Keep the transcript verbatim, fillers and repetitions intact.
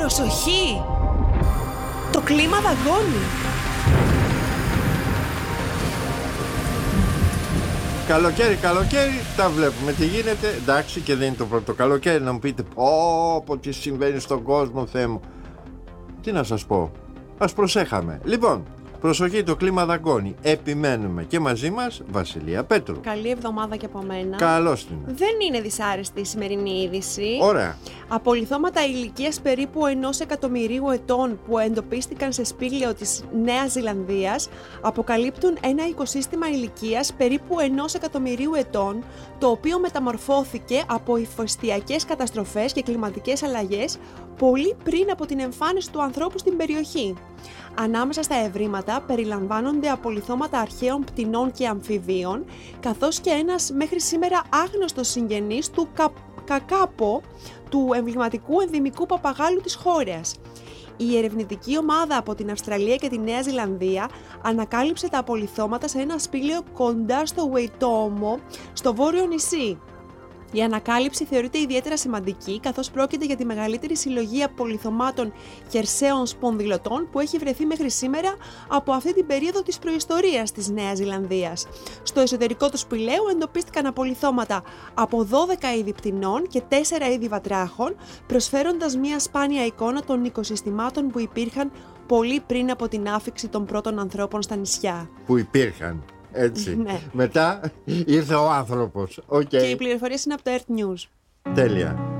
Προσοχή! Το κλίμα δαγκώνει. Καλοκαίρι, καλοκαίρι, τα βλέπουμε τι γίνεται. Εντάξει, και δεν είναι το πρώτο καλοκαίρι. Να μου πείτε, πω, πω, τι συμβαίνει στον κόσμο, Θεέ μου. Τι να σας πω, ας προσέχαμε. Λοιπόν, προσοχή, το κλίμα δαγκώνει. Επιμένουμε και μαζί μας Βασιλεία Πέτρου. Καλή εβδομάδα και από μένα. Καλώς την. Δεν είναι δυσάρεστη η σημερινή είδηση. Ωραία. Απολιθώματα ηλικίας περίπου ενός εκατομμυρίου ετών που εντοπίστηκαν σε σπήλαιο της Νέας Ζηλανδίας αποκαλύπτουν ένα οικοσύστημα ηλικίας περίπου ενός εκατομμυρίου ετών, το οποίο μεταμορφώθηκε από ηφαιστειακές καταστροφές και κλιματικές αλλαγές πολύ πριν από την εμφάνιση του ανθρώπου στην περιοχή. Ανάμεσα στα ευρήματα περιλαμβάνονται απολιθώματα αρχαίων πτηνών και αμφιβίων, καθώς και ένας μέχρι σήμερα άγνωστος συγγενής του κα... κακάπο, του εμβληματικού ενδημικού παπαγάλου της χώρας. Η ερευνητική ομάδα από την Αυστραλία και τη Νέα Ζηλανδία ανακάλυψε τα απολιθώματα σε ένα σπήλαιο κοντά στο Waitomo, στο βόρειο νησί. Η ανακάλυψη θεωρείται ιδιαίτερα σημαντική, καθώς πρόκειται για τη μεγαλύτερη συλλογή απολιθωμάτων χερσαίων σπονδυλωτών που έχει βρεθεί μέχρι σήμερα από αυτή την περίοδο της προϊστορίας της Νέας Ζηλανδίας. Στο εσωτερικό του σπηλαίου εντοπίστηκαν απολιθώματα από δώδεκα είδη πτηνών και τέσσερα είδη βατράχων, προσφέροντας μια σπάνια εικόνα των οικοσυστημάτων που υπήρχαν πολύ πριν από την άφιξη των πρώτων ανθρώπων στα νησιά. Που υπήρχαν. Έτσι. Ναι. Μετά ήρθε ο άνθρωπος. Okay. Και οι πληροφορίες είναι από το Earth News. Τέλεια.